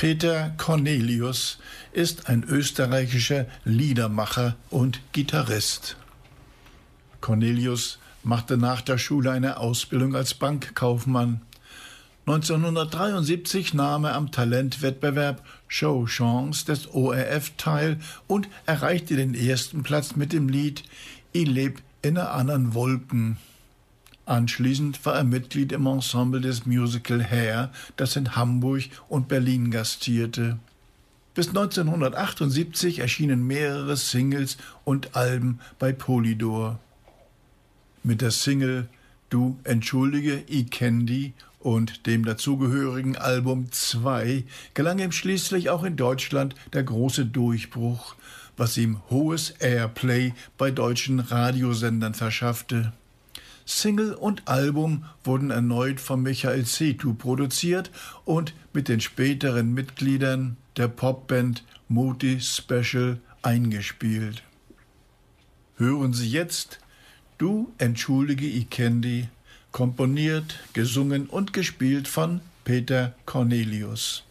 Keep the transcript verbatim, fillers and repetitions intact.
Peter Cornelius ist ein österreichischer Liedermacher und Gitarrist. Cornelius machte nach der Schule eine Ausbildung als Bankkaufmann. neunzehnhundertdreiundsiebzig nahm er am Talentwettbewerb Showchance des O R F teil und erreichte den ersten Platz mit dem Lied »I leb in a andern Wolken«. Anschließend war er Mitglied im Ensemble des Musical Hair, das in Hamburg und Berlin gastierte. Bis neunzehnhundertachtundsiebzig erschienen mehrere Singles und Alben bei Polydor. Mit der Single »Du entschuldige, ich kenn die« und dem dazugehörigen Album zwei gelang ihm schließlich auch in Deutschland der große Durchbruch, was ihm hohes Airplay bei deutschen Radiosendern verschaffte. Single und Album wurden erneut von Michael Setu produziert und mit den späteren Mitgliedern der Popband Muti Special eingespielt. Hören Sie jetzt »Du entschuldige, ich kenn die«, komponiert, gesungen und gespielt von Peter Cornelius.